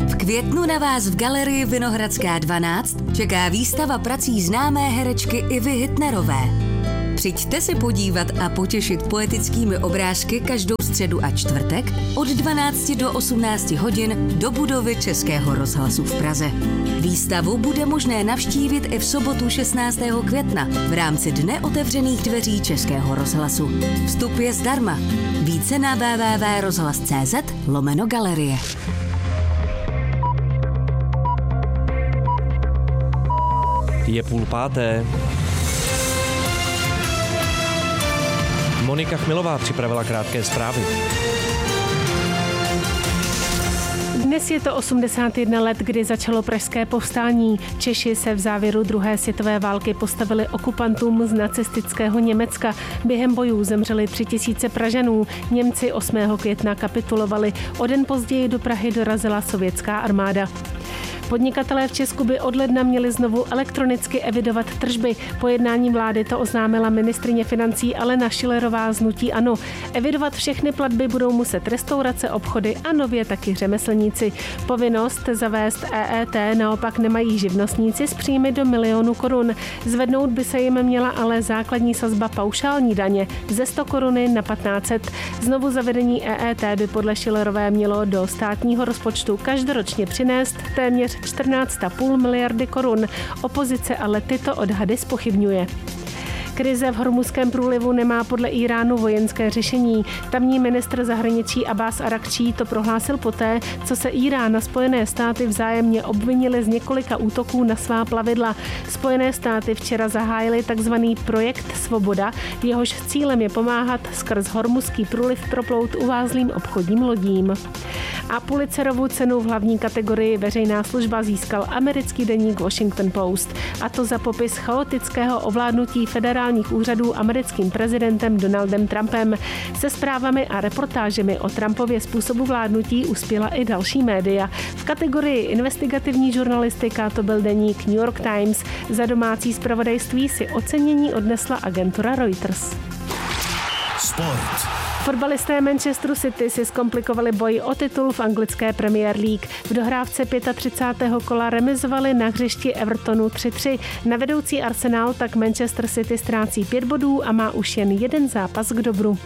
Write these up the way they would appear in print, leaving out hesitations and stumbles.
V květnu na vás v galerii Vinohradská 12 čeká výstava prací známé herečky Ivy Hitnerové. Přijďte se podívat a potěšit poetickými obrázky každou středu a čtvrtek od 12 do 18 hodin do budovy Českého rozhlasu v Praze. Výstavu bude možné navštívit i v sobotu 16. května v rámci Dne otevřených dveří Českého rozhlasu. Vstup je zdarma. Více na www.rozhlas.cz/galerie. Je 4:30. Monika Chmilová připravila krátké zprávy. Dnes je to 81 let, kdy začalo pražské povstání. Češi se v závěru druhé světové války postavili okupantům z nacistického Německa. Během bojů zemřeli 3000 Pražanů. Němci 8. května kapitulovali. O den později do Prahy dorazila sovětská armáda. Podnikatelé v Česku by od ledna měli znovu elektronicky evidovat tržby. Po jednání vlády to oznámila ministryně financí Alena Schillerová z hnutí ANO. Evidovat všechny platby budou muset restaurace, obchody a nově taky řemeslníci. Povinnost zavést EET naopak nemají živnostníci s příjmy do 1 000 000 korun. Zvednout by se jim měla ale základní sazba paušální daně ze 100 koruny na 1500. Znovu zavedení EET by podle Schillerové mělo do státního rozpočtu každoročně přinést téměř 14,5 miliardy korun. Opozice ale tyto odhady zpochybňuje. Krize v Hormuzském průlivu nemá podle Íránu vojenské řešení. Tamní ministr zahraničí Abbas Arakčí to prohlásil poté, co se Írán a Spojené státy vzájemně obvinili z několika útoků na svá plavidla. Spojené státy včera zahájily takzvaný projekt Svoboda, jehož cílem je pomáhat skrz Hormuzský průliv proplout uvázlým obchodním lodím. A Pulitzerovu cenu v hlavní kategorii veřejná služba získal americký deník Washington Post. A to za popis chaotického ovládnutí federálních úřadů americkým prezidentem Donaldem Trumpem. Se zprávami a reportážemi o Trumpově způsobu vládnutí uspěla i další média. V kategorii investigativní žurnalistika to byl deník New York Times. Za domácí zpravodajství si ocenění odnesla agentura Reuters. Sport. Fotbalisté Manchesteru City si zkomplikovali boj o titul v anglické Premier League. V dohrávce 35. kola remizovali na hřišti Evertonu 3-3. Na vedoucí Arsenal tak Manchester City ztrácí 5 bodů a má už jen jeden zápas k dobru.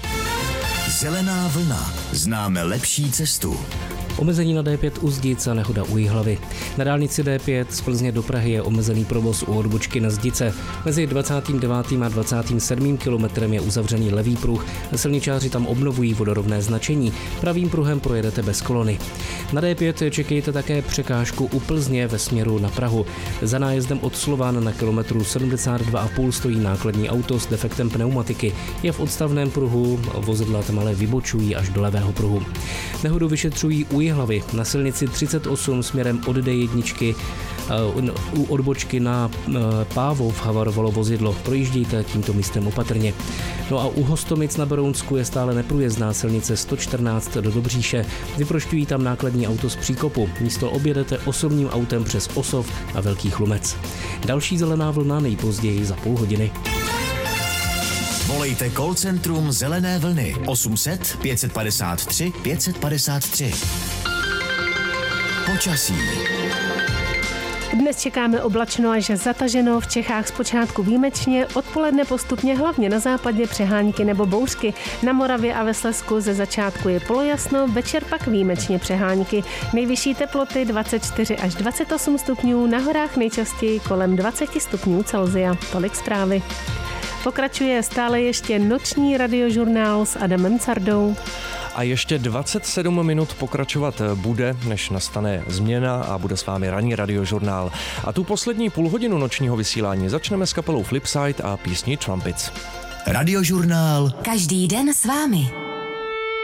Zelená vlna. Známe lepší cestu. Omezení na D5 u Zdic a nehoda u Jihlavy. Na dálnici D5 z Plzně do Prahy je omezený provoz u odbočky na Zdice. Mezi 29. a 27. kilometrem je uzavřený levý pruh. Silničáři tam obnovují vodorovné značení. Pravým pruhem projedete bez kolony. Na D5 čekejte také překážku u Plzně ve směru na Prahu. Za nájezdem od Slovan na kilometru 72,5 stojí nákladní auto s defektem pneumatiky. Je v odstavném pruhu, vozidla tam ale vybočují až do levého pruhu. Nehodu vyšetřují u Jihlavy. Na silnici 38 směrem od D1 u odbočky na Pávov havarovalo vozidlo. Projíždějte tímto místem opatrně. No a u Hostomic na Berounsku je stále neprůjezdná silnice 114 do Dobříše. Vyprošťují tam nákladní auto z příkopu. Místo objedete osobním autem přes Osov a Velký Chlumec. Další zelená vlna nejpozději za půl hodiny. Volejte call centrum Zelené vlny 800 553 553. Počasí. Dnes čekáme oblačno až zataženo, v Čechách zpočátku výjimečně, odpoledne postupně hlavně na západě přehánky nebo bouřky. Na Moravě a ve Slezsku ze začátku je polojasno, večer pak výjimečně přehánky. Nejvyšší teploty 24 až 28 stupňů, na horách nejčastěji kolem 20 stupňů Celsia. Tolik zprávy. Pokračuje stále ještě noční radiožurnál s Adamem Cardou. A ještě 27 minut pokračovat bude, než nastane změna a bude s vámi ranní radiožurnál. A tu poslední půlhodinu nočního vysílání začneme s kapelou Flipside a písní Trumpets. Radiožurnál. Každý den s vámi.